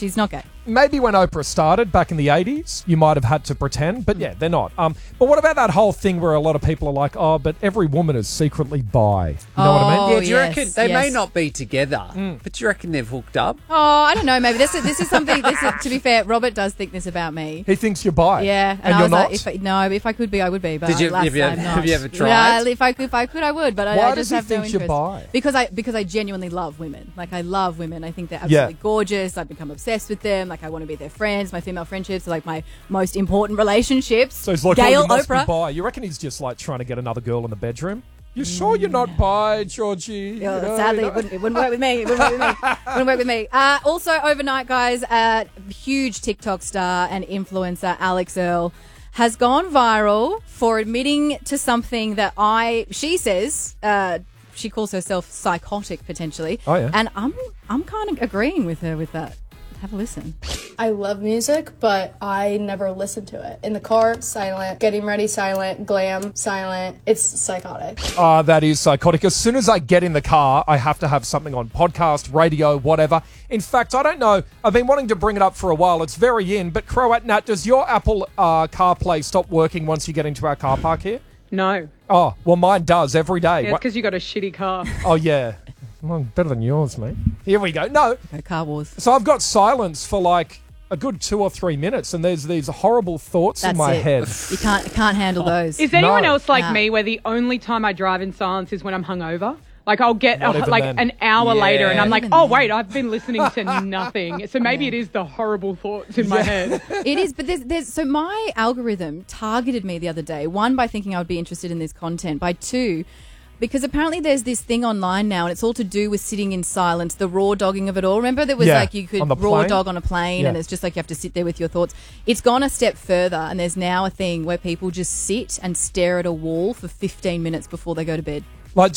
She's not gay. Maybe when Oprah started back in the 80s, you might have had to pretend, but yeah, they're not. But what about that whole thing where a lot of people are like, oh, but every woman is secretly bi? You know what I mean? Yeah, do you reckon they may not be together, but do you reckon they've hooked up? Oh, I don't know. Maybe this is something. To be fair, Robert does think this about me. He thinks you're bi. Yeah, and I you're was not. like, if I could be, I would be. But Have you ever tried? Yeah, if I could, I would. But Why I just does he have no think you're interest. bi? Because I genuinely love women. Like I love women. I think they're absolutely gorgeous. I've become obsessed with them. Like I want to be their friends. My female friendships are like my most important relationships. So he's like, Gail, you must Oprah. be bi. You reckon he's just like trying to get another girl in the bedroom? You sure you're not bi, Georgie? Yeah, sadly, it wouldn't work with me. It wouldn't work with me. Also, overnight, guys, huge TikTok star and influencer Alex Earle has gone viral for admitting to something that she says, she calls herself psychotic potentially. Oh, yeah. And I'm kind of agreeing with her with that. Have a listen. I love music, but I never listen to it. In the car, silent. Getting ready, silent. Glam, silent. It's psychotic. That is psychotic. As soon as I get in the car, I have to have something on podcast, radio, whatever. In fact, I don't know. I've been wanting to bring it up for a while. It's very in. But Croat Nat, does your Apple CarPlay stop working once you get into our car park here? No. Oh, well, mine does every day. Yeah, it's because you got a shitty car. Oh, yeah. Well, better than yours, mate. Here we go. No. Car wars. So I've got silence for like a good 2 or 3 minutes, and there's these horrible thoughts in my head. You can't handle those. Is anyone else like me where the only time I drive in silence is when I'm hungover? Like I'll get an hour later and I'm like, oh, wait, I've been listening to nothing. So maybe it is the horrible thoughts in my head. It is, but so my algorithm targeted me the other day, one, by thinking I would be interested in this content, by two, because apparently there's this thing online now, and it's all to do with sitting in silence, the raw dogging of it all. Remember there was like you could raw dog on a plane and it's just like you have to sit there with your thoughts. It's gone a step further, and there's now a thing where people just sit and stare at a wall for 15 minutes before they go to bed.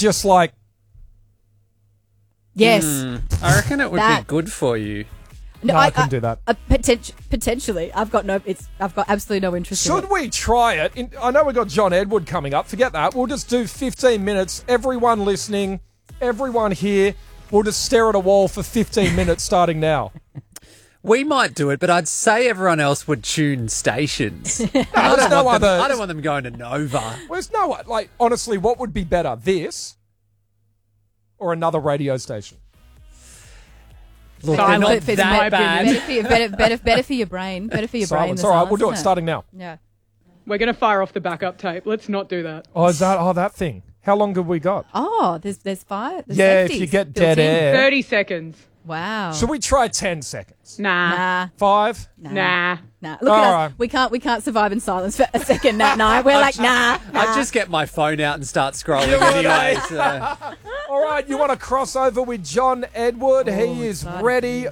Yes. I reckon it would be good for you. No, I couldn't do that. Potentially. I've got absolutely no interest in it. Should we try it? I know we've got John Edward coming up. Forget that. We'll just do 15 minutes. Everyone listening, everyone here, we'll just stare at a wall for 15 minutes starting now. We might do it, but I'd say everyone else would tune stations. I don't want them going to Nova. Well, there's no one. Like, honestly, what would be better, this or another radio station? Look, they're not that bad. Better for your brain. Better for your brain. All right, we'll do it starting now. Yeah. We're going to fire off the backup tape. Let's not do that. Oh, is that? Oh, that thing. How long have we got? Oh, there's fire. There's if you get dead air. 30 seconds. Wow. Should we try 10 seconds? Nah. 5? Nah. Look at us. We can't survive in silence for a second. No. We're like, nah. I just get my phone out and start scrolling anyway. So. All right, you want to cross over with John Edward? He is ready.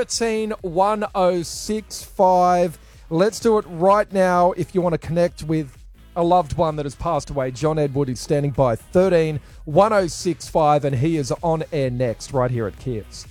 131065. Let's do it right now. If you want to connect with a loved one that has passed away, John Edward is standing by. 131065, and he is on air next right here at Kiss.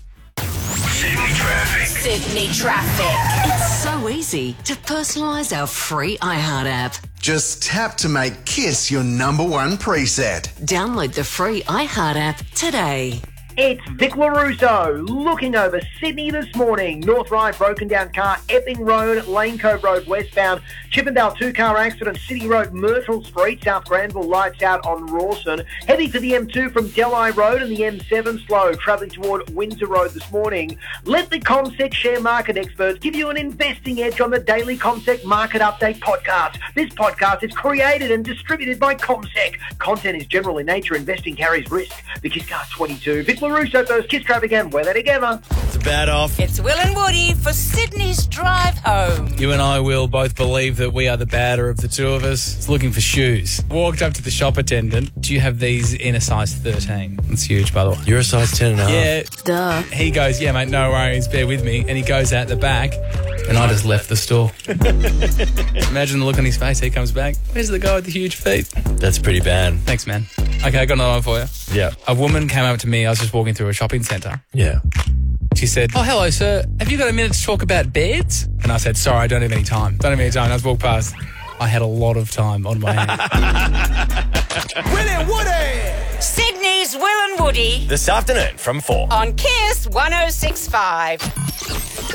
Sydney Traffic. It's so easy to personalise our free iHeart app. Just tap to make Kiss your #1 preset. Download the free iHeart app today. It's Vic LaRusso looking over Sydney this morning. North Ryde, broken down car, Epping Road, Lane Cove Road westbound, Chippendale 2-car accident, City Road, Myrtle Street, South Granville, lights out on Rawson. Heading for the M2 from Delhi Road and the M7 slow, travelling toward Windsor Road this morning. Let the CommSec share market experts give you an investing edge on the daily CommSec Market Update podcast. This podcast is created and distributed by CommSec. Content is general in nature. Investing carries risk. The KissCast 22. Vic LaRusso first, Kiss Traffic, and we're there together. It's a bad off. It's Will and Woody for Sydney's drive home. You and I, Will, both believe that we are the badder of the two of us. It's looking for shoes. Walked up to the shop attendant. Do you have these in a size 13? It's huge, by the way. You're a size 10 and a half. Yeah. Duh. He goes, yeah, mate, no worries, bear with me. And he goes out the back, and I just left the store. Imagine the look on his face. He comes back. Where's the guy with the huge feet? That's pretty bad. Thanks, man. Okay, I got another one for you. Yeah. A woman came up to me. I was just walking through a shopping centre. Yeah. She said, oh, hello, sir. Have you got a minute to talk about beds? And I said, sorry, I don't have any time. I just walked past. I had a lot of time on my hands. Will and Woody! Sydney's Will and Woody. This afternoon from 4. On Kiss 106.5.